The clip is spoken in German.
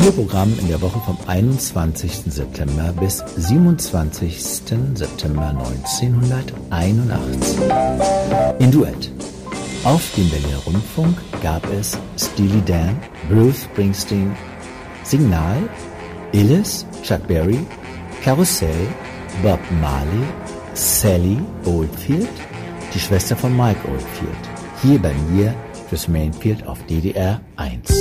Radioprogramm in der Woche vom 21. September bis 27. September 1981. In Duett. Auf dem Berliner Rundfunk gab es Steely Dan, Bruce Springsteen, Signal, Illes, Chuck Berry, Karussell, Bob Marley, Sally Oldfield, die Schwester von Mike Oldfield. Hier bei mir fürs Mainfield auf DDR 1.